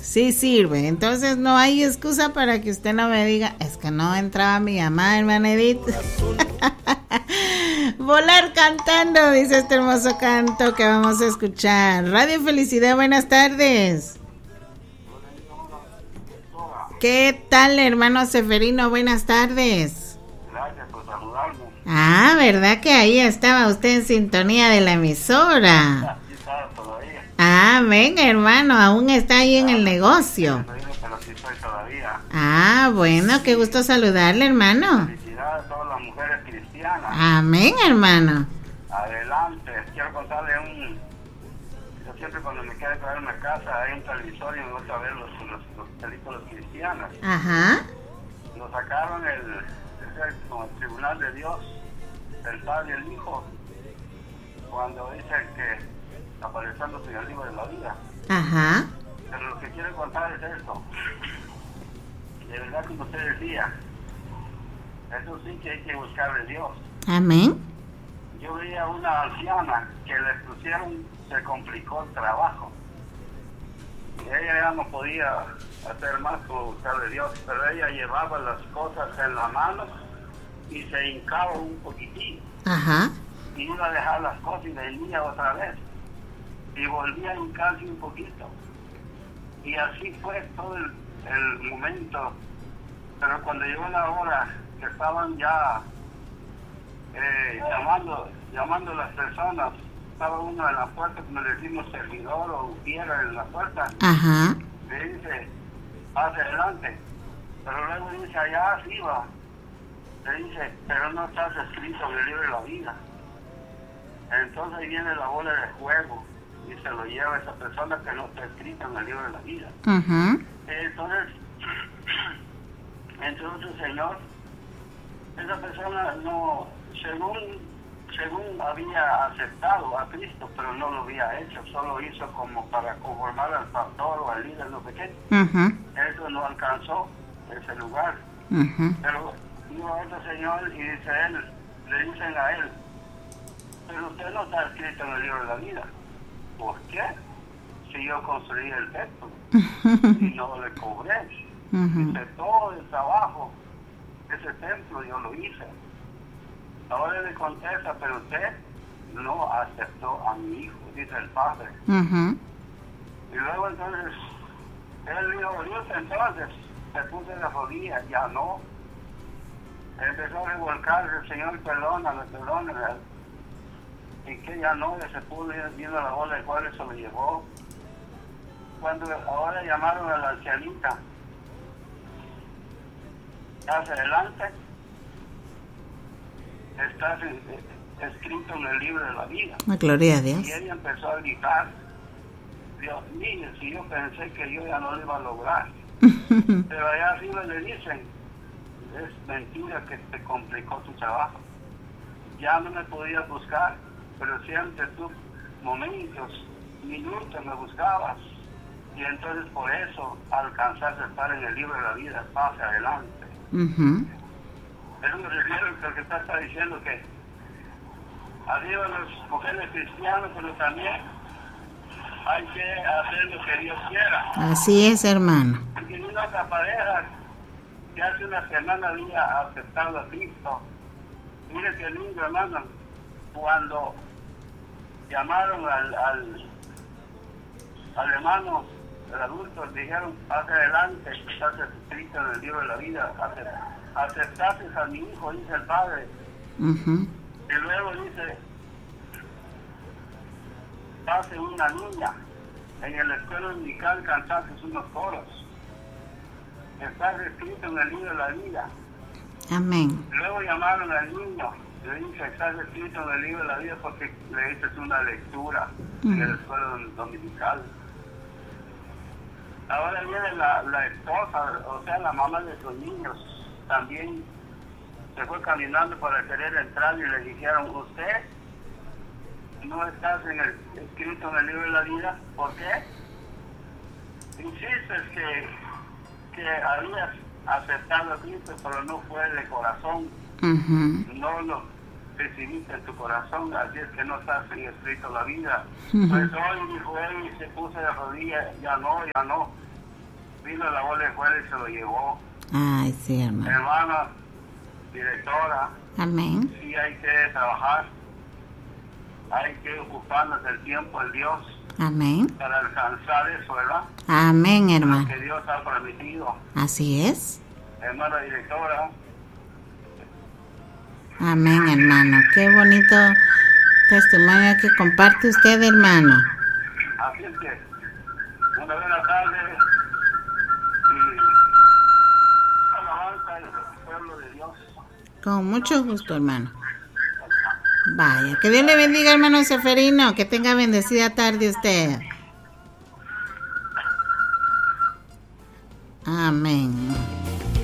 sí sirve. Entonces no hay excusa para que usted no me diga, es que no entraba mi llamada, hermana Edith. Volar cantando, dice este hermoso canto que vamos a escuchar. Radio Felicidad, buenas tardes. ¿Qué tal, hermano Seferino? Buenas tardes. Gracias por saludarme. Ah, ¿verdad que ahí estaba usted en sintonía de la emisora? Sí, estaba todavía. Ah, venga, hermano, aún está ahí en el negocio. Pero sí estoy todavía. Ah, bueno, qué gusto saludarle, hermano. Felicidades a todas las mujeres cristianas. Amén, hermano. Adelante. Quiero contarle yo siempre cuando me quedo en la casa hay un televisor y me gusta ver los películas cristianas. Ajá. Lo sacaron como el tribunal de Dios, el Padre y el Hijo, cuando dicen que apareciéndose en el libro de la vida. Ajá. Pero lo que quiero contar es esto. De verdad, como usted decía, eso sí que hay que buscar de Dios. Amén. Yo vi a una anciana que le se complicó el trabajo. Y ella ya no podía hacer más por buscar de Dios, pero ella llevaba las cosas en la mano y se hincaba un poquitín. Ajá. Y iba a dejar las cosas y venía otra vez. Y volvía a hincarse un poquito. Y así fue todo el momento. Pero cuando llegó la hora que estaban ya llamando a las personas, estaba uno en la puerta, como le decimos servidor o ujiera en la puerta. Ajá. Le dice, pase adelante. Pero luego dice, allá sí va. Le dice, pero no estás escrito en el libro de la vida. Entonces viene la bola de fuego y se lo lleva a esa persona que no está escrita en el libro de la vida. Ajá. Entonces el Señor, esa persona no, según había aceptado a Cristo, pero no lo había hecho, solo hizo como para conformar al pastor o al líder, no sé qué. Ajá. Eso no alcanzó ese lugar. Ajá. Pero iba otro señor y le dicen a él, pero usted no está escrito en el libro de la vida. ¿Por qué? Si yo construí el templo y no le cobré. Dice, todo el trabajo, ese templo yo lo hice. Ahora le contesta, pero usted no aceptó a mi hijo, dice el padre. Y luego entonces, él dijo, Dios, entonces, se puso en la rodilla, ya no. Empezó a revolcarse, Señor, perdóname. Y que ya no, se pudo ir viendo la bola de fuego, se lo llevó. Cuando ahora llamaron a la ancianita, hacia adelante, está escrito en el libro de la vida. Gloria a Dios. Y ella empezó a gritar, Dios mío, si yo pensé que yo ya no lo iba a lograr. Pero allá arriba le dicen, es mentira que te complicó tu trabajo. Ya no me podías buscar, pero siempre tú minutos me buscabas. Y entonces por eso alcanzaste a estar en el libro de la vida, pase adelante. Eso me refiero a lo que está diciendo, que arriba las mujeres cristianas, pero también hay que hacer lo que Dios quiera. Así es, hermano. Porque en una otra pareja que hace una semana había aceptado a Cristo. Mire qué lindo, hermano, cuando llamaron al hermano, el adulto, dijeron, hacia adelante, estás escrito en el libro de la vida, aceptaste a mi hijo, dice el padre. Y luego dice, hace una niña, en la escuela dominical cantaste unos coros, estás escrito en el libro de la vida. Amén. Luego llamaron al niño, le dice, estás escrito en el libro de la vida porque le hiciste una lectura en la escuela dominical. Ahora viene la esposa, o sea, la mamá de sus niños, también se fue caminando para querer entrar y le dijeron, usted no estás escrito en el libro de la vida, ¿por qué? Insistes que habías aceptado a Cristo, pero no fue de corazón, no lo recibiste en tu corazón, así es que no estás escrito en la vida. Pues hoy dijo él y se puso de rodillas, ya no, vino la bola de fuera y se lo llevó. Ay, sí, hermano. Hermana, directora, Amén. sí hay que trabajar, hay que ocuparnos del tiempo de Dios Amén. para alcanzar eso, ¿verdad? Amén, hermano. Que Dios ha prometido. Así es. Hermana directora. Amén, hermano. Qué bonito testimonio que comparte usted, hermano. Así es que, una buena tarde y alabanza al pueblo de Dios. Con mucho gusto, hermano. Vaya, que Dios le bendiga, hermano Seferino. Que tenga bendecida tarde usted. Amén.